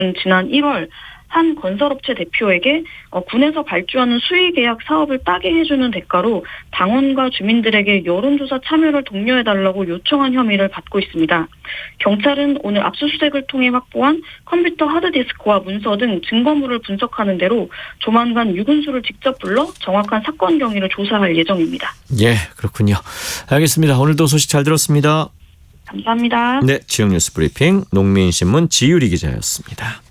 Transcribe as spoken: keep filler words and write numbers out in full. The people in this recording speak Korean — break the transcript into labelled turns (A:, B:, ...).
A: 지난 일월 한 건설업체 대표에게 군에서 발주하는 수의계약 사업을 따게 해주는 대가로 당원과 주민들에게 여론조사 참여를 독려해달라고 요청한 혐의를 받고 있습니다. 경찰은 오늘 압수수색을 통해 확보한 컴퓨터 하드디스크와 문서 등 증거물을 분석하는 대로 조만간 유군수를 직접 불러 정확한 사건 경위를 조사할 예정입니다.
B: 예, 그렇군요. 알겠습니다. 오늘도 소식 잘 들었습니다.
A: 감사합니다.
B: 네, 지역뉴스 브리핑 농민신문 지유리 기자였습니다.